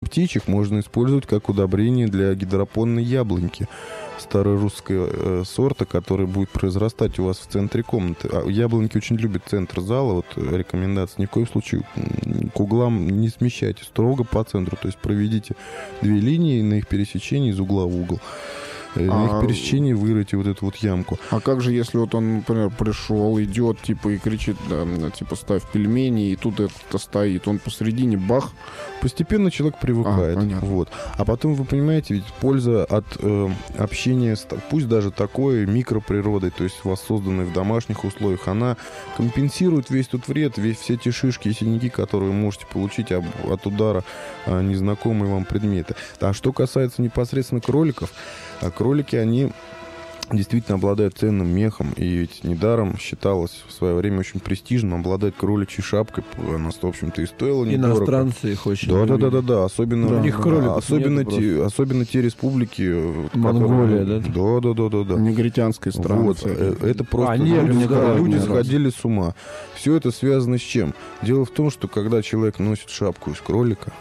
птичьих можно использовать как удобрение для гидропонной яблоньки старорусского сорта, который будет произрастать у вас в центре комнаты. А яблоньки очень любят центр зала. Вот рекомендация: ни в коем случае к углам не смещайте, строго по центру. То есть проведите 2 линии на их пересечении из угла в угол. На их пересечении вырыйте вот эту вот ямку. А как же, если вот он, например, пришел, идет, типа, и кричит, да, типа, ставь пельмени, и тут это стоит, он посередине, бах. Постепенно человек привыкает. Вот. А потом, вы понимаете, ведь польза от общения с, пусть даже такой микроприродой, то есть воссозданной в домашних условиях, она компенсирует весь тот вред, все те шишки и синяки, которые вы можете получить от удара незнакомые вам предметы. А что касается непосредственно кроликов, кролики, они действительно обладают ценным мехом, и ведь недаром считалось в свое время очень престижным обладать кроличьей шапкой. Она, в общем-то, и стоила недорого. Иностранцы их очень любят. Да. Особенно, особенно те республики... Монголия, которые, да? Негритянской страны. Вот, это просто люди сходили с ума. Все это связано с чем? Дело в том, что когда человек носит шапку из кролика,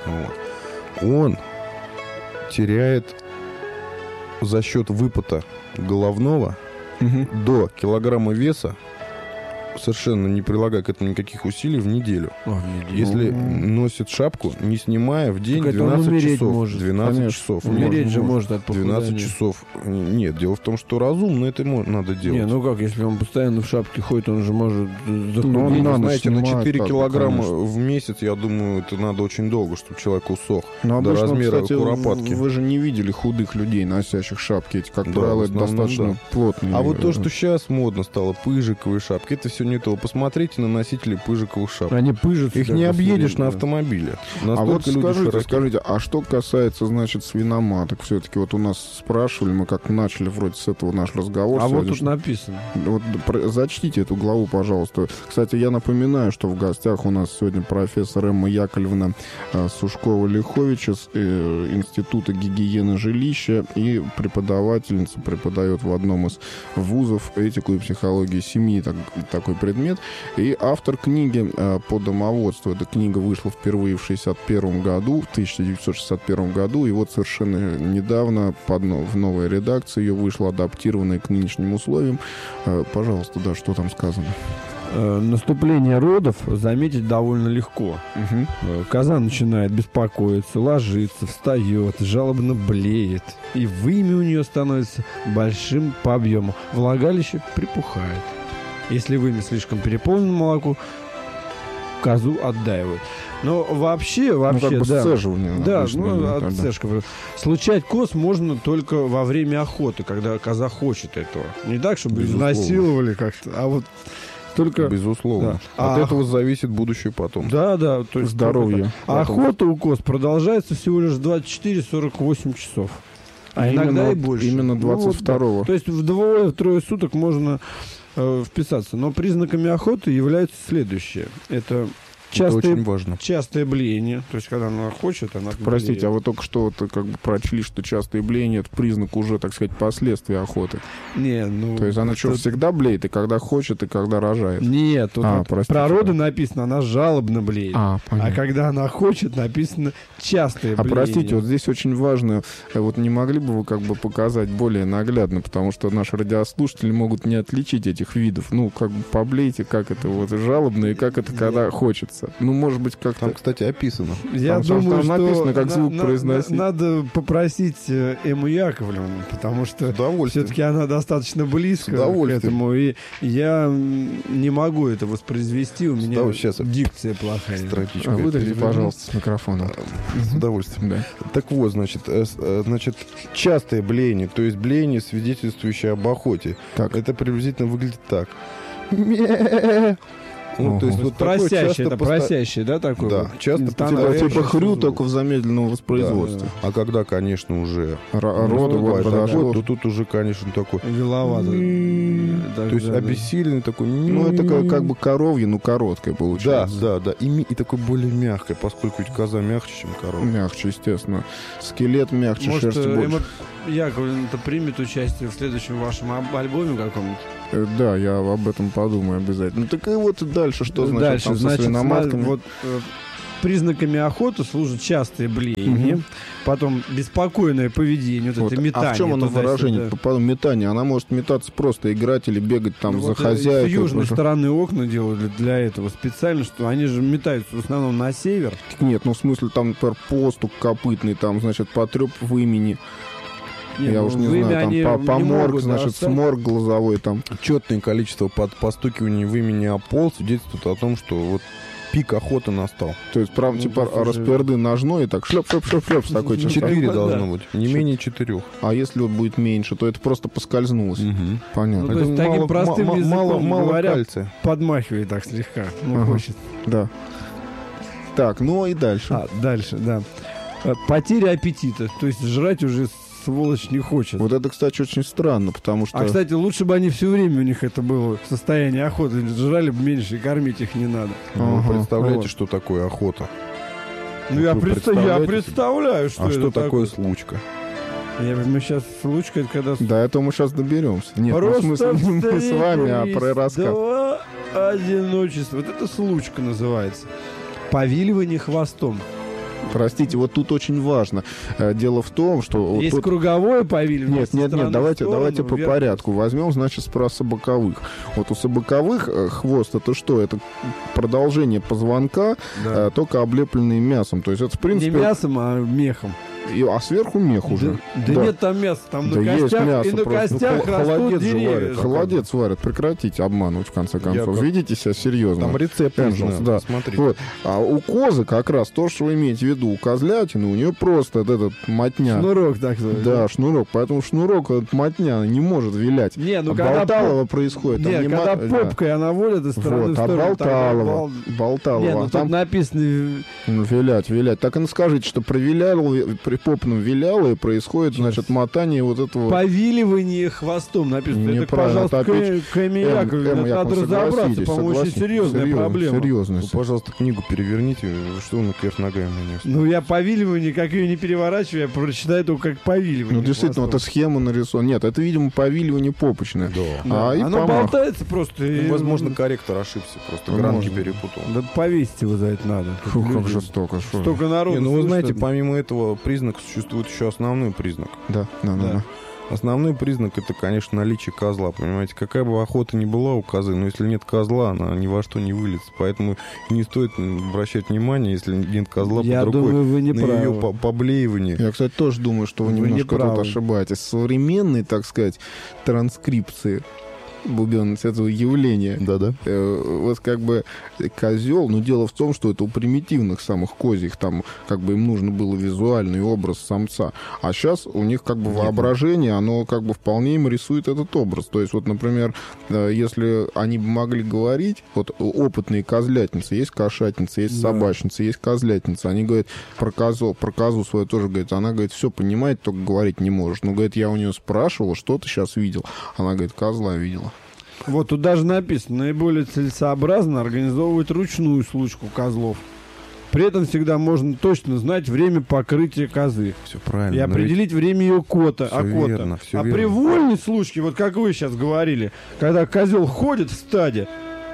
он теряет за счет выпада головного до килограмма веса, совершенно не прилагая к этому никаких усилий, в неделю. Если носит шапку, не снимая, в день 12 часов. Может. 12 часов. Умереть же может от похудания. 12 часов. Нет, дело в том, что разумно это надо делать. Не, ну как, если он постоянно в шапке ходит, он же может захудеть. Знаете, на 4 килограмма в месяц, я думаю, это надо очень долго, чтобы человек усох до размера куропатки. Вы же не видели худых людей, носящих шапки. Эти, как правило, достаточно плотные. А вот то, что сейчас модно стало, пыжиковые шапки, это все не то. Посмотрите на носителей пыжиковых шапок. Они пыжатся. Их не объедешь на автомобиле. А вот скажите, а что касается, значит, свиноматок? Все-таки вот у нас спрашивали, мы как начали вроде с этого наш разговор. А вот тут написано. Вот зачтите эту главу, пожалуйста. Кстати, я напоминаю, что в гостях у нас сегодня профессор Эмма Яковлевна Сушкова-Лихович из Института гигиены жилища и преподавательница, преподает в одном из вузов этику и психологию семьи, такой предмет. И автор книги по домоводству. Эта книга вышла впервые в 1961 году. И вот совершенно недавно в новой редакции ее вышла, адаптированная к нынешним условиям. Пожалуйста, да, что там сказано? Наступление родов заметить довольно легко. Коза начинает беспокоиться, ложится, встает, жалобно блеет. И вымя у нее становится большим по объему. Влагалище припухает. Если вымя слишком переполнено молоко, козу отдаивают. Но вообще, как бы да. сцеживание. Да, отцежка. Случать коз можно только во время охоты, когда коза хочет этого. Не так, чтобы изнасиловали как-то, а вот только... Безусловно. Да. От этого зависит будущее потом. Да. То есть здоровье. А охота у коз продолжается всего лишь 24-48 часов. А иногда и больше. Именно 22-го. То есть вдвое-втрое суток можно вписаться. Но признаками охоты являются следующее. Это очень важно. Частое блеяние. То есть, когда она хочет, она блеет. Простите, а вы только что вот, как бы прочли, что частое блеяние — это признак уже, так сказать, последствия охоты. То есть она что, всегда блеет, и когда хочет, и когда рожает? Нет, тут про роды написано, она жалобно блеет. А когда она хочет, написано частое блеяние. Простите, вот здесь очень важно, вот не могли бы вы как бы показать более наглядно, потому что наши радиослушатели могут не отличить этих видов. Ну, как бы поблейте, как это вот жалобно, и как это когда хочется. Ну, может быть, как-то... Там, кстати, описано. Я думаю, там написано, как звук произносить. Надо попросить Эмму Яковлевну, потому что все-таки она достаточно близко к этому, и я не могу это воспроизвести, у меня дикция плохая. Выдайте, пожалуйста, с микрофона. С удовольствием. Да. Так вот, значит, частое блеяние, то есть блеяние, свидетельствующее об охоте. Это приблизительно выглядит так. То есть вот просящий, это просящий, да, такой? Да, часто типа хрю, только в замедленном воспроизводстве. Да. А когда, конечно, уже роды то тут уже, конечно, такой... Виловато. То есть обессиленный такой... Ну, это как бы коровье, короткое получается. Да. И такой более мягкое, поскольку ведь коза мягче, чем корова. Мягче, естественно. Скелет мягче, шерсть больше. Яковлевна-то примет участие в следующем вашем альбоме каком-нибудь? Да, я об этом подумаю обязательно. Ну так и вот дальше, что значит дальше, там со свиноматками? Вот признаками охоты служат частые блеяния, потом беспокойное поведение, вот это метание. А в чем оно выражение? Потом метание. Она может метаться просто, играть или бегать там за хозяйкой. С южной стороны окна делали для этого специально, что они же метаются в основном на север. Нет, ну в смысле там, например, постук копытный, там, значит, потреп в имени. Нет, я уж не знаю, там поморг, значит, сморг глазовой там. Четное количество постукиваний в имени о пол свидетельствует о том, что вот пик охоты настал. То есть, правда, типа расперды ножной и так шлеп-шлеп-шлеп-шлеп с такой частотой. 4 должно быть, не менее 4. А если вот будет меньше, то это просто поскользнулось. Понятно. Ну, то есть, таким простым языком мало кальция. Подмахивает так слегка. Хочет. Да. Так, ну и дальше. Дальше, да. Потеря аппетита. То есть, жрать уже сволочь не хочет. Вот это, кстати, очень странно, потому что... А, кстати, лучше бы они все время у них это было в состоянии охоты. Жрали бы меньше, и кормить их не надо. Вы представляете, что такое охота? Ну, я представляю, что это. А что такое такое случка? Мы сейчас случка, это когда... Да, это мы сейчас доберемся. Нет, просто мы с вами, а про рассказ. Одиночество. Вот это случка называется. Повиливание хвостом. Простите, вот тут очень важно. Дело в том, что... Есть круговое повиливание. Нет, давайте по порядку. Возьмем, значит, про собаковых. Вот у собаковых хвост это что? Это продолжение позвонка, только облепленный мясом. То есть это, в принципе... Не мясом, а мехом. А сверху мех уже. Да нет там мяса, там на костях, мясо, и на костях растут деревья. Холодец варят, прекратите обманывать, в конце концов. Видите себя серьезно. Там рецепт нужно, да. Смотрите. Вот. А у козы как раз то, что вы имеете в виду, у козлятины, у нее просто этот мотня. Шнурок, так сказать. Да, шнурок. Поэтому шнурок, этот мотня, не может вилять. Не, ну Болталово происходит. Нет, когда попкой она волит из стороны в сторону. Болталово. Не, ну тут написано... Вилять. Так и скажите, что при попном виляло, и происходит, значит, мотание вот этого... Повиливание хвостом написано. Это, пожалуйста, Камияк. Надо разобраться, по-моему, очень серьезная проблема. Серьезная. Вы, пожалуйста, книгу переверните, что он кверх ногами нанес. Ну, я повиливание, как ее не переворачиваю, я прочитаю только как повиливание. Ну, действительно, это схема нарисована. Нет, это, видимо, повиливание попочное. Да. Оно болтается просто. Возможно, корректор ошибся, просто гранки перепутал. Да повесить его за это надо. Фу, как жестоко. Столько народу. Ну, вы знаете, помимо этого признака существует еще основной признак. Да. Основной признак — это, конечно, наличие козла, понимаете. Какая бы охота ни была у козы, но если нет козла, она ни во что не выльется. Поэтому не стоит обращать внимание, если нет козла под рукой, думаю, вы не на правы. ее поблеивание. Я, кстати, тоже думаю, что вы немножко тут ошибаетесь. Современные, так сказать, транскрипции бубенность этого явления. Да-да. Вот как бы козел, но дело в том, что это у примитивных самых козьих, там как бы им нужно было визуальный образ самца. А сейчас у них как бы воображение, оно как бы вполне им рисует этот образ. То есть вот, например, если они бы могли говорить, вот опытные козлятницы, есть кошатницы, есть собачницы, есть козлятницы, они говорят про козу свою тоже говорит, она говорит, все понимает, только говорить не может. Но, говорит, я у нее спрашивал, что ты сейчас видел? Она говорит, козла видела. Вот тут даже написано, наиболее целесообразно организовывать ручную случку козлов. При этом всегда можно точно знать время покрытия козы. Все правильно. И определить время ее кота. Верно, при вольной случке, вот как вы сейчас говорили, когда козел ходит в стаде,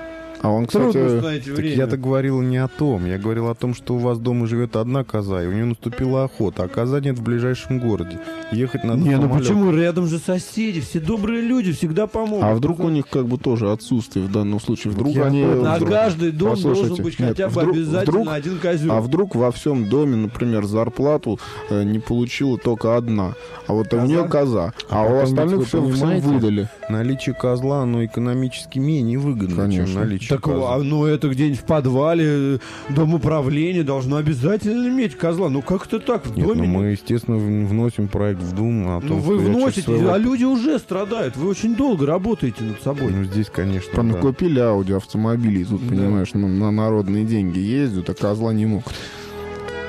а он, кстати, так я-то говорил не о том. Я говорил о том, что у вас дома живет одна коза, и у нее наступила охота, а коза нет в ближайшем городе. Ехать надо ну почему? Рядом же соседи, все добрые люди, всегда помогут. А вдруг у них как бы тоже отсутствие в данном случае? Вдруг они... На каждый дом должен быть хотя бы обязательно один козел. А вдруг во всем доме, например, зарплату не получила только одна, а вот у нее коза, а у остальных всем выдали. Наличие козла, оно экономически менее выгодно, чем наличие. Так, это где-нибудь в подвале, дом управления должно обязательно иметь козла. Ну как это так в доме? Мы, естественно, вносим проект в Думу. Вы вносите, а люди уже страдают. Вы очень долго работаете над собой. Ну здесь, конечно, купили Audi автомобили, тут, понимаешь, на народные деньги ездят, а козла не могут.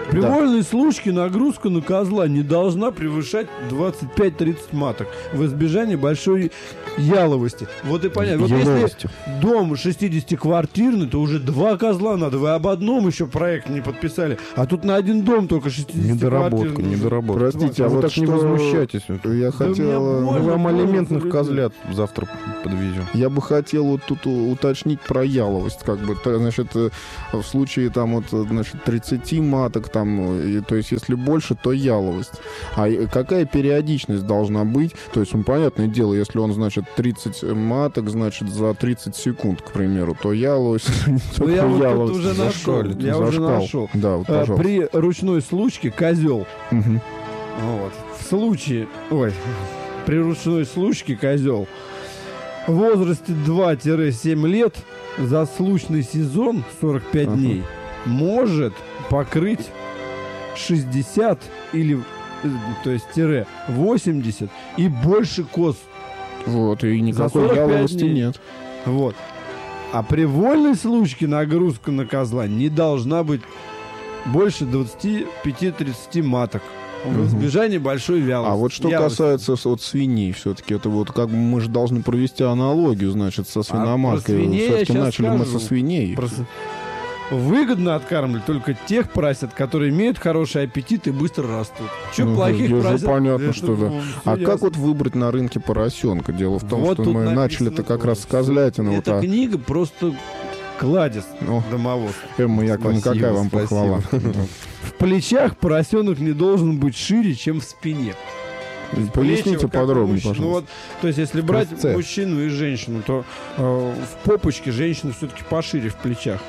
При вольной случке нагрузка на козла не должна превышать 25-30 маток в избежание большой яловости. Вот и понятно. Вот если дом 60-квартирный, то уже 2 козла надо. Вы об одном еще проект не подписали. А тут на один дом только 60-квартирный. Недоработка. Простите, а вы вот так что... не возмущайтесь. Я хотел... Мы вам алиментных козлят завтра подвезем. Я бы хотел вот тут уточнить про яловость. Как бы, значит, в случае там вот, значит, 30 маток, там, то есть если больше, то яловость. А какая периодичность должна быть? То есть, понятное дело, если он, значит, 30 маток, значит, за 30 секунд, к примеру, то яловость... Ну, я вот тут уже нашел. Я уже нашел. Да, вот, пожалуйста. При ручной случке козел. Угу. Вот. В случае... Ой, при ручной случке козел в возрасте 2-7 лет за случный сезон 45 дней может покрыть 60 или, то есть, 80 и больше коз. Вот, и никакой яловости нет. Вот. А при вольной случке нагрузка на козла не должна быть больше 25-30 маток. В избежание большой вялости. А вот что касается вот свиней, все-таки это вот как бы мы же должны провести аналогию, значит, со свиноматкой. Все-таки начали мы со свиней. Выгодно откармливать только тех поросят, которые имеют хороший аппетит и быстро растут. Че плохих поросят? Понятно, что да. А как вот выбрать на рынке поросенка? Дело в том, что мы начали-то как раз с козлятины. Эта книга просто кладезь домовод. Эмма Яковлевна, какая вам похвала? В плечах поросенок не должен быть шире, чем в спине. Поясните подробнее, пожалуйста. Ну, вот, то есть, если брать мужчину и женщину, то в попочке женщина все-таки пошире в плечах.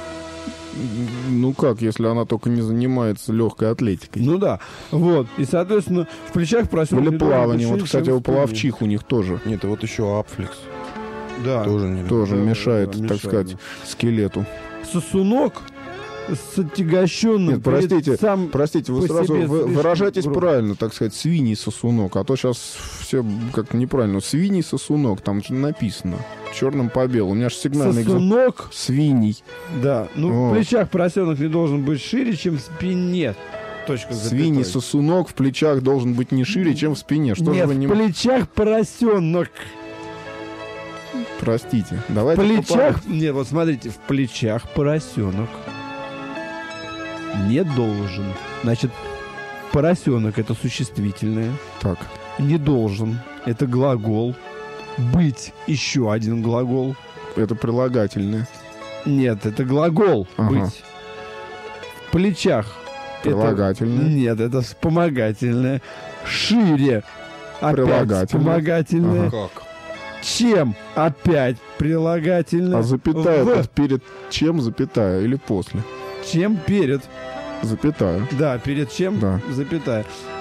Ну как, если она только не занимается легкой атлетикой? Ну да, вот. И, соответственно, в плечах поросенок... Или плавание. Вот, кстати, у плавчих у них тоже. Нет, и вот еще апфлекс. Да. Тоже мешает, так сказать, скелету. Сосунок с отягощенным... Нет, простите, вы сразу выражаетесь правильно, так сказать, свиний сосунок, а то сейчас все как-то неправильно. Свиний сосунок, там же написано, черным по белому. У меня же сигнальный... Сосунок? Свиний. Да, ну в плечах поросенок не должен быть шире, чем в спине. Свиний сосунок в плечах должен быть не шире, чем в спине. Что нет, же вы не... в плечах поросенок. Простите, давайте... В плечах... Нет, вот смотрите, в плечах поросенок не должен. Значит, поросенок — это существительное. Так. Не должен — это глагол. Быть — еще один глагол. Это прилагательное. Нет, это глагол. Быть. В плечах. Прилагательное. Нет, это вспомогательное. Шире. Опять вспомогательное. Как? Чем? Опять прилагательное. А запятая это перед чем запятая или после? Чем перед. Запятая. Да, перед чем запятая.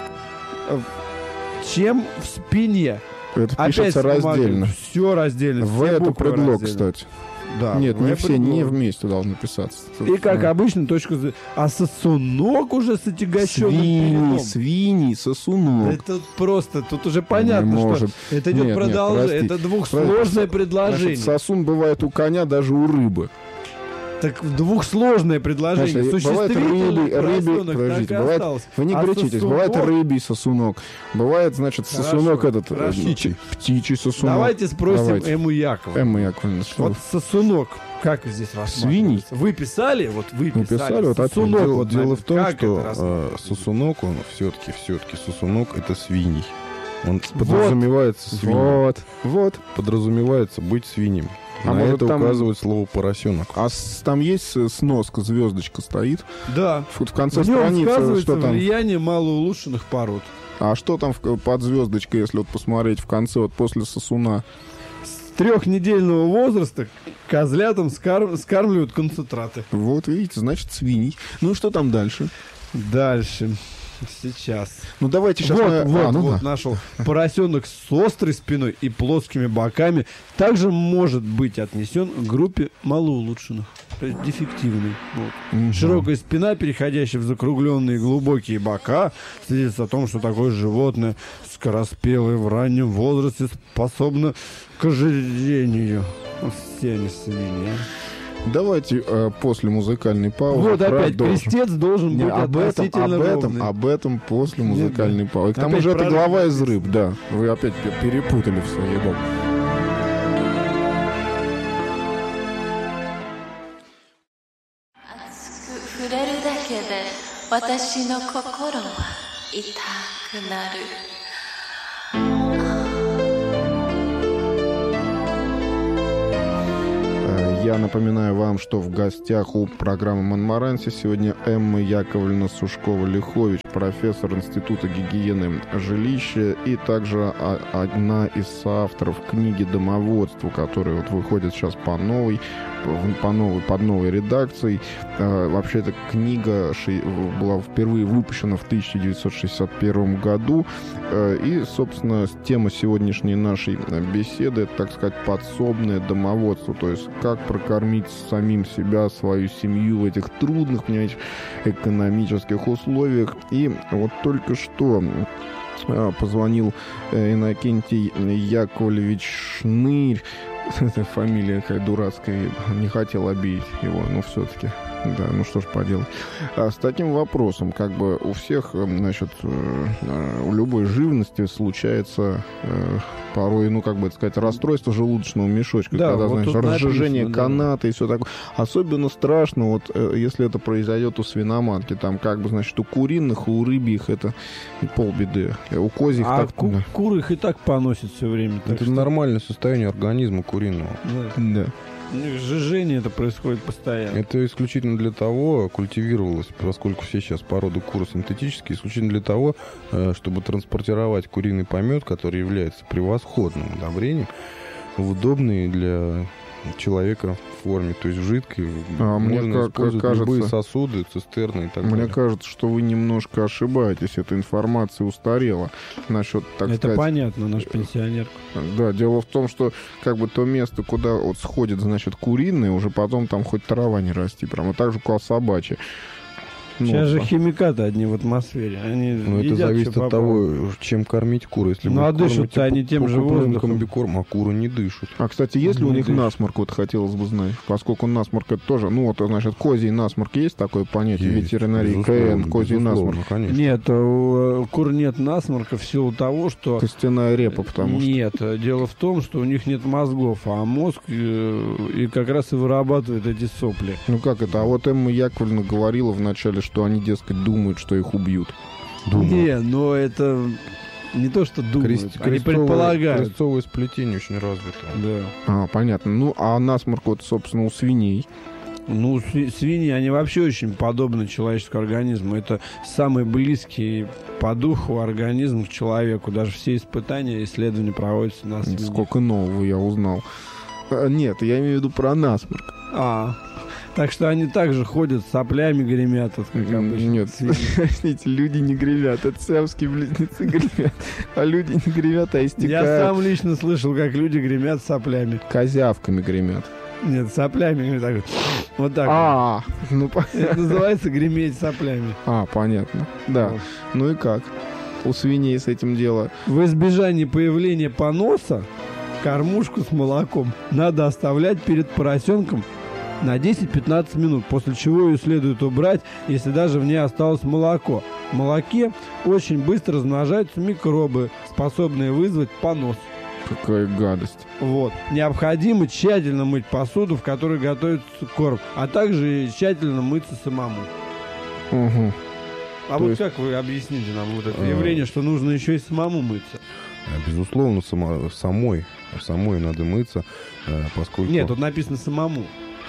Чем в спине. Это пишется раздельно. Все раздельно. В это предлог, кстати. Да, нет, не все, не вместе должны писаться. И как обычно, точка... А сосунок уже с отягощенным свиньи, сосунок. Это просто, тут уже понятно, что это идет продолжение. Это двухсложное предложение. Значит, сосун бывает у коня, даже у рыбы. Так двухсложное предложение. Бывает рыбий, подождите, бывает, вы не горячитесь, бывает рыбий сосунок, бывает, значит, сосунок этот, птичий сосунок. Давайте спросим Эмму Яковлевну. Эмма Яковлевна, вот сосунок, как здесь рассматривается? Свиней? Вы писали? Вот вы писали. Вот сосунок. Дело в том, что сосунок, он все-таки сосунок — это свиней. Он подразумевается свиньей. Вот. Подразумевается быть свиньем. А на это там указывает слово поросенок. А там есть сноска, звездочка стоит? Да. В конце страницы что там? Влияние малоулучшенных пород. А что там под звездочкой, если вот посмотреть в конце, вот после сосуна? С 3-недельного возраста козлятам скармливают концентраты. Вот, видите, значит, свиней. Ну, что там дальше? Дальше. Сейчас. Ну, давайте сейчас... Вот, нашел. Поросенок с острой спиной и плоскими боками также может быть отнесен к группе малоулучшенных. То есть дефективный. Вот. Широкая спина, переходящая в закругленные глубокие бока, свидетельствует о том, что такое животное скороспелое в раннем возрасте способно к ожирению. Все они свиньи. Давайте после музыкальной паузы. Вот опять крестец должен быть относительно ровный. Об этом после музыкальной паузы. К тому же это глава из рыб, да. Вы опять перепутали все, ебал. Я напоминаю вам, что в гостях у программы «Монмаранси» сегодня Эмма Яковлевна Сушкова-Лихович, профессор Института гигиены жилища и также одна из соавторов книги «Домоводство», которая вот выходит сейчас под новой редакцией. Вообще эта книга была впервые выпущена в 1961 году. И, собственно, тема сегодняшней нашей беседы — это, так сказать, подсобное домоводство. То есть как прокормить самим себя, свою семью в этих трудных, понимаете, экономических условиях. И вот только что позвонил Иннокентий Яковлевич Шнырь. Эта фамилия какая дурацкая, не хотел обидеть его, но все-таки, да, ну что ж поделать. С таким вопросом, как бы у всех, значит, у любой живности случается порой, ну, как бы сказать, расстройство желудочного мешочка, да, когда, вот значит, разжижение каната и все такое. Особенно страшно, вот, если это произойдет у свиноматки, там, как бы, значит, у куриных, у рыбьих это полбеды, у козьих так... куры их и так поносят все время. Это что... нормальное состояние организма куриного. Да. Жжение это происходит постоянно. Это исключительно для того, культивировалось, поскольку все сейчас породы кур синтетические, исключительно для того, чтобы транспортировать куриный помет, который является превосходным удобрением, в удобные для человека форме, то есть в жидкой. Можно использовать любые сосуды, цистерны и так далее. Мне кажется, что вы немножко ошибаетесь. Эта информация устарела насчет, так это сказать... понятно, наш пенсионер. Да, дело в том, что как бы то место, куда вот сходит, значит, куриные, уже потом там хоть трава не расти, прямо так же, как собачья. Сейчас же химикаты одни в атмосфере. Они это зависит от того, чем кормить куры. Если а дышат они тем же воздухом. Бикорм, а куры не дышат. А, кстати, есть ли у них насморк, вот хотелось бы знать. Поскольку насморк это тоже, ну вот, значит, козий насморк, есть такое понятие в ветеринарии? КН, козий насморк. Конечно. Нет, у кур нет насморка в силу того, что... Костяная репа, потому что... Нет, дело в том, что у них нет мозгов, а мозг и как раз и вырабатывает эти сопли. Ну как это? А вот Эмма Яковлевна говорила вначале, что они, дескать, думают, что их убьют. Не, но это не то, что думают, они предполагают. Крестцовое сплетение очень развито. Да. Понятно. Ну, а насморк, вот, собственно, у свиней? Ну, свиньи, они вообще очень подобны человеческому организму. Это самый близкий по духу организм к человеку. Даже все испытания, исследования проводятся на свиньях. Сколько нового я узнал. Нет, я имею в виду про насморк. Так что они также ходят с соплями, гремят, как обычно. Нет, простите, люди не гремят, это сиамские близнецы гремят, а люди не гремят, а истекают. Я сам лично слышал, как люди гремят соплями. Козявками гремят. Нет, соплями, так вот так. Ну, это называется греметь соплями. Понятно, да. Вот. Ну и как? У свиней с этим дело. В избежании появления поноса кормушку с молоком надо оставлять перед поросенком на 10-15 минут, после чего ее следует убрать, если даже в ней осталось молоко. В молоке очень быстро размножаются микробы, способные вызвать понос. Какая гадость. Вот. Необходимо тщательно мыть посуду, в которой готовится корм, а также тщательно мыться самому. Угу. А вот как вы объясните нам вот это явление, что нужно еще и самому мыться? Безусловно, самой надо мыться, поскольку... Нет, тут написано «самому».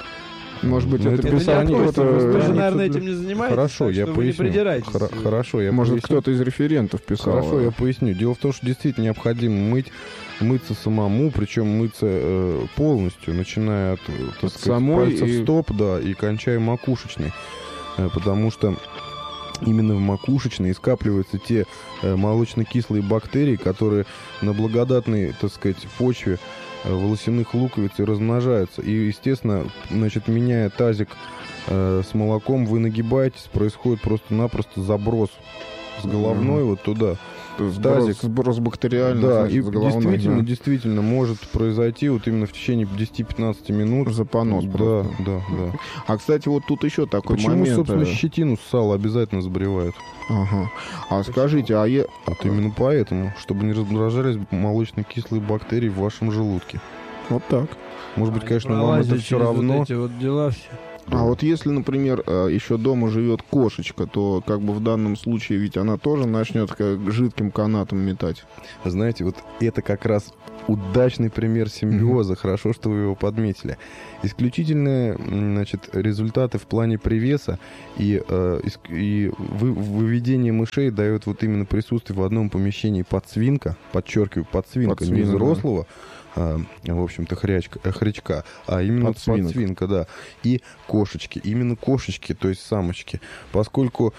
Может быть, это писание... Вы же, наверное, этим не занимаетесь. Хорошо, я поясню. Хорошо, я Может, кто-то из референтов писал. Хорошо, я поясню. Дело в том, что действительно необходимо мыться самому, причем мыться полностью, начиная от, так сказать, пальцев стоп, да, и кончая макушечной. Потому что именно в макушечной скапливаются те молочно-кислые бактерии, которые на благодатной, так сказать, почве волосяных луковиц и размножаются. И, естественно, значит, меняя тазик с молоком, вы нагибаетесь, происходит просто-напросто заброс с головной вот туда. Сброс бактериальных, да, значит, и действительно может произойти вот именно в течение 10-15 минут. Понос. Да. А, кстати, вот тут еще такой момент. Почему, собственно, щетину с сала обязательно забривают? Ага. А скажите, Вот именно поэтому, чтобы не размножались молочно-кислые бактерии в вашем желудке. Вот так. Может быть, конечно, вам это все равно. Вот эти вот дела все. А вот если, например, еще дома живет кошечка, то как бы в данном случае ведь она тоже начнет как жидким канатом метать. Знаете, вот это как раз удачный пример симбиоза. Хорошо, что вы его подметили. Исключительные, значит, результаты в плане привеса и выведение мышей дает вот именно присутствие в одном помещении подсвинка, подчеркиваю, подсвинка, не взрослого, в общем-то, хрячка, а именно подсвинка, да. И кошечки, именно кошечки, то есть самочки. Поскольку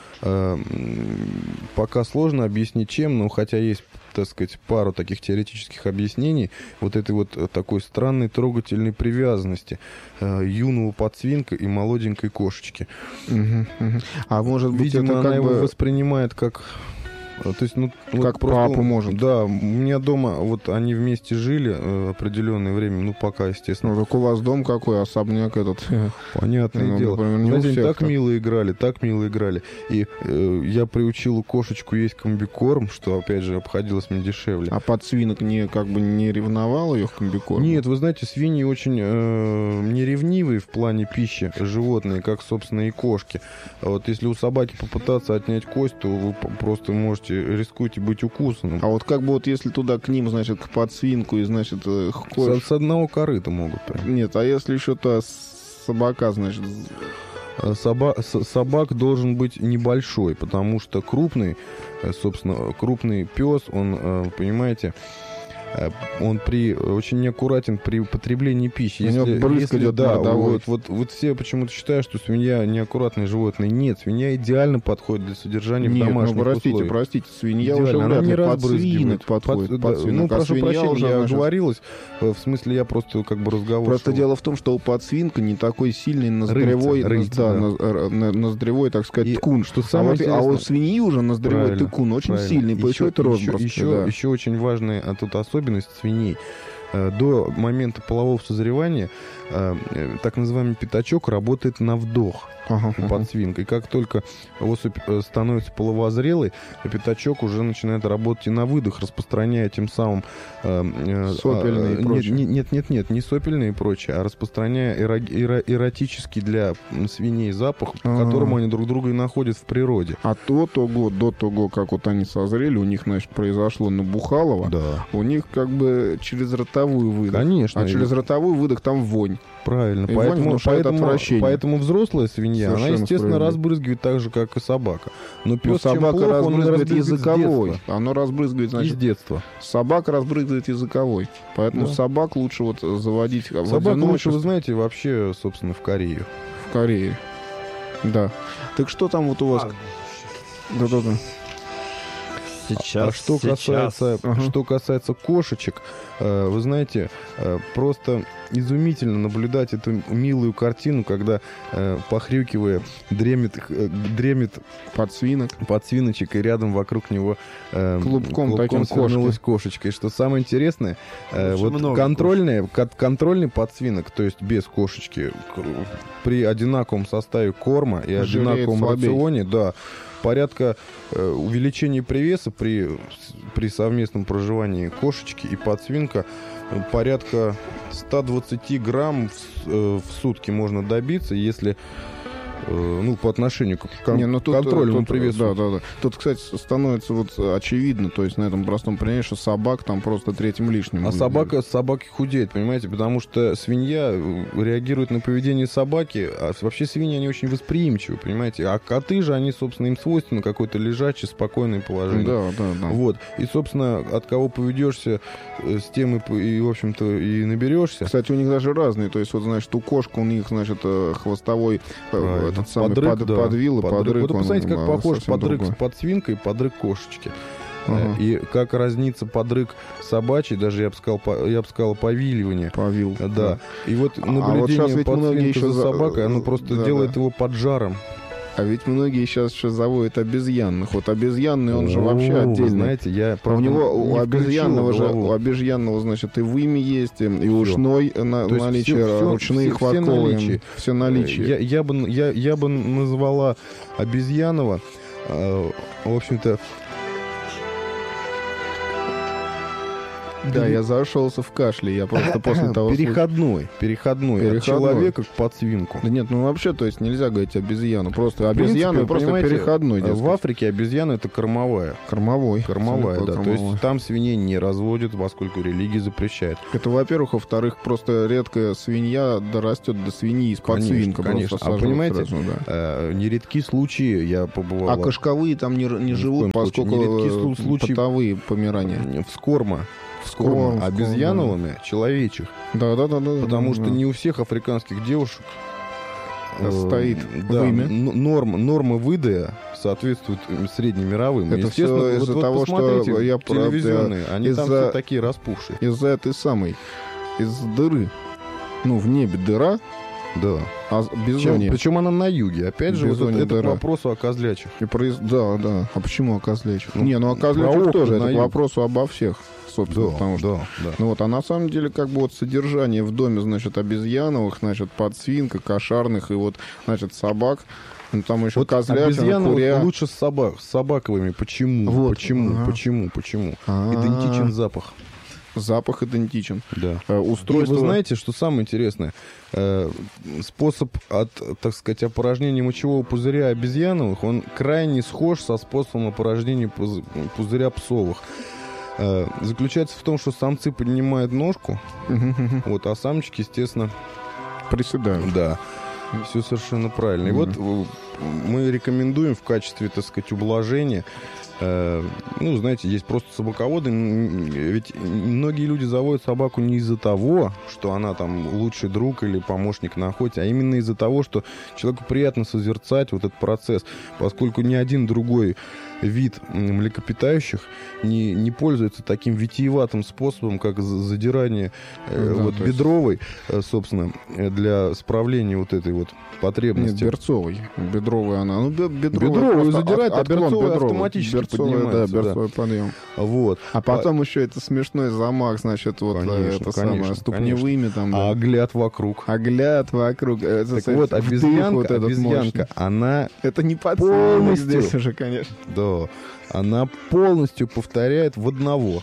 пока сложно объяснить чем, но хотя есть, так сказать, пару таких теоретических объяснений вот этой вот такой странной трогательной привязанности юного подсвинка и молоденькой кошечки. А может быть, видимо, это она как его бы воспринимает как... То есть, как вот просто, папу может. Да, у меня дома, вот они вместе жили определенное время, пока, естественно. Так у вас дом какой, особняк этот. Понятное дело. Знаете, они так мило играли. И я приучил кошечку есть комбикорм, что, опять же, обходилось мне дешевле. А подсвинок не ревновал ее к комбикорму? Нет, вы знаете, свиньи очень неревнивые в плане пищи, животные, как, собственно, и кошки. А вот если у собаки попытаться отнять кость, то вы просто рискуете быть укусанным. А вот как бы вот если туда к ним, значит, к подсвинку и, значит, с одного корыта могут прям. Нет, а если еще-то собака, значит... Собак должен быть небольшой, потому что крупный пес, он, понимаете, он очень неаккуратен при употреблении пищи. У него брызг идет, да, вот все почему-то считают, что свинья неаккуратное животное. Нет, свинья идеально подходит для содержания в домашних условиях. Простите, свинья идеально. уже Она не подсвинок подходит. Прошу прощения, я оговорилась. В смысле, я просто как бы разговор. Просто дело в том, что у подсвинка не такой сильный ноздревой, ноздревой, так сказать, ткун. А у свиньи уже ноздревой ткун очень сильный, происходит розброс. Еще очень важная тут особенность свиней. До момента полового созревания так называемый пятачок работает на вдох у подсвинка. И как только особь становится половозрелой, пятачок уже начинает работать и на выдох, распространяя тем самым... сопельные и прочее. Нет, не сопельные и прочее, а распространяя эротический для свиней запах, по которому они друг друга и находят в природе. А до того, как вот они созрели, у них, значит, произошло набухалово, да. У них как бы через ротовую выдох. Конечно. А через ротовую выдох там вонь. Правильно. Поэтому взрослая свинья, она, естественно, разбрызгивает так же, как и собака. Но пес, собака разбрызгивает языковой. Оно разбрызгивает, значит, из детства. Собака разбрызгивает языковой. Поэтому собак лучше вот заводить. Собак лучше, вы знаете, вообще, собственно, в Корею. В Корее. Да. Так что там вот у вас? Да-да-да. Что касается кошечек, вы знаете, просто изумительно наблюдать эту милую картину, когда, похрюкивая, дремит подсвиночек, и рядом вокруг него клубком свернулась кошечка. И что самое интересное, контрольный подсвинок, то есть без кошечки, при одинаковом составе корма и одинаковом рационе, да, порядка увеличения привеса при совместном проживании кошечки и подсвинка порядка 120 грамм в сутки можно добиться, если по отношению к контрольному привесу. Да. Тут, кстати, становится вот очевидно, то есть на этом простом примере, что собак там просто третьим лишним. А собаки худеют, понимаете, потому что свинья реагирует на поведение собаки, а вообще свиньи, они очень восприимчивы, понимаете, а коты же, они, собственно, им свойственно какое-то лежачее, спокойное положение. Да. Вот, и, собственно, от кого поведешься, с тем и, в общем-то, и наберешься. Кстати, у них даже разные, то есть, вот, значит, у кошек у них, значит, хвостовой... Этот самый подвил и подрык. Вот посмотрите, как похож подрык с подсвинкой и подрык кошечки. И как разнится подрык собачий, даже я бы сказал, повиливание. Повил. Да. И вот наблюдение подсвинка за собакой, оно просто делает его поджаром. А ведь многие сейчас еще заводят обезьянных. Вот обезьянный, он же вообще отдельный. Знаете, я у него у обезьянного, значит, и вымя есть, и ушной наличие, ручные хватковые. Все наличие. Я бы назвала обезьянного, в общем-то... Да, я зашелся в кашле, я просто после того... Переходной. От человека к подсвинку. Да нет, ну вообще, то есть нельзя говорить обезьяну. Просто обезьяна, просто переходной. В Африке обезьяна — это кормовая. Кормовая, да. То есть там свиней не разводят, поскольку религия запрещает. Это, во-первых. Во-вторых, просто редкая свинья дорастет до свиньи из подсвинка. Конечно. А понимаете, нередки случаи, я побывал... А кошковые там не живут, поскольку потовые помирания. Вскорма обезьяновыми человечек. Да. Потому что не у всех африканских девушек стоит вымя. Нормы выдая соответствуют среднемировым. Это все из-за того, что я телевизионные, они там все такие распухшие. Из-за этой самой, из дыры. Ну, в небе дыра. Да. А бизония. Причем она на юге. Опять же, вот это к вопросу о козлячих. Да. А почему о козлячих? О козлячих тоже. Это к вопросу обо всех. Собственно, потому что, Ну вот, а на самом деле, как бы вот содержание в доме, значит, обезьяновых, значит, подсвинка, кошарных и вот, значит, собак. Ну, там еще вот козлятина, куря. Лучше с собаковыми. Почему? Вот. Почему? Идентичен запах. Запах идентичен. Да. Устройство... И вы знаете, что самое интересное? Способ так сказать, опорожнения мочевого пузыря обезьяновых, он крайне схож со способом опорожнения пузыря псовых. Заключается в том, что самцы поднимают ножку, вот, а самочки, естественно, приседают. Да, все совершенно правильно. И вот мы рекомендуем в качестве, так сказать, ублажения, знаете, есть просто собаководы, ведь многие люди заводят собаку не из-за того, что она там лучший друг или помощник на охоте, а именно из-за того, что человеку приятно созерцать вот этот процесс, поскольку ни один другой вид млекопитающих не пользуется таким витиеватым способом, как задирание бедровой, собственно, для справления вот этой вот потребности. Нет, берцовой. Бедровая она. Ну, бедровую задирает, а берцовая автоматически поднимается. Берцовый подъем. Вот. А потом еще это смешной замах, значит, вот это самое, ступневыми там. А огляд вокруг. Так вот, обезьянка, она... Это не подсвинок здесь уже, конечно. Да. Она полностью повторяет в одного.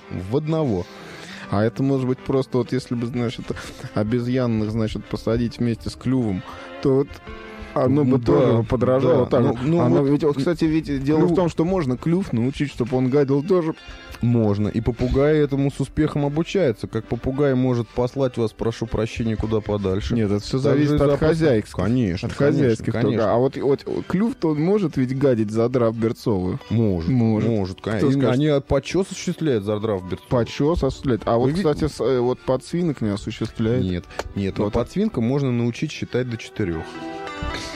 А это может быть просто вот если бы, значит, обезьянных, значит, посадить вместе с клювом, то вот оно бы тоже подражало так. Ведь дело в том, что можно клюв научить, чтобы он гадил тоже. Можно. И попугай этому с успехом обучается. Как попугай может послать вас, прошу прощения, куда подальше. Нет, это все зависит от хозяйских. Конечно. От хозяйских. Конечно. А вот клюв-то он может ведь гадить, задрав берцовую? Может. Конечно. Они подчес осуществляют, задрав берцовую. Подчес осуществляют. А вот, кстати, вот подсвинок не осуществляет. Нет. Вот подсвинка можно научить считать до 4.